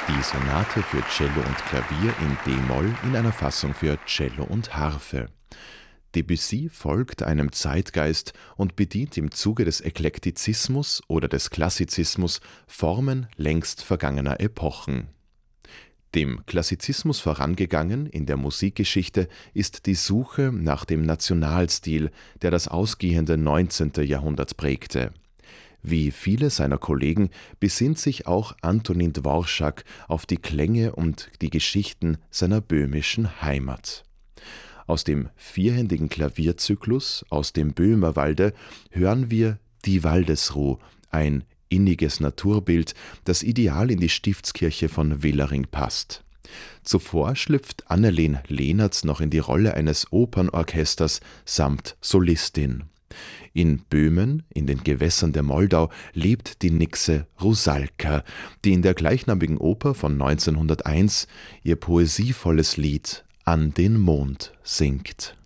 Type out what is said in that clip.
Die Sonate für Cello und Klavier in d-Moll in einer Fassung für Cello und Harfe. Debussy folgt einem Zeitgeist und bedient im Zuge des Eklektizismus oder des Klassizismus Formen längst vergangener Epochen. Dem Klassizismus vorangegangen in der Musikgeschichte ist die Suche nach dem Nationalstil, der das ausgehende 19. Jahrhundert prägte. Wie viele seiner Kollegen besinnt sich auch Antonín Dvořák auf die Klänge und die Geschichten seiner böhmischen Heimat. Aus dem vierhändigen Klavierzyklus Aus dem Böhmerwalde hören wir Die Waldesruh, ein inniges Naturbild, das ideal in die Stiftskirche von Willering passt. Zuvor schlüpft Anneleen Lehnertz noch in die Rolle eines Opernorchesters samt Solistin. In Böhmen, in den Gewässern der Moldau, lebt die Nixe Rusalka, die in der gleichnamigen Oper von 1901 ihr poesievolles Lied An den Mond singt.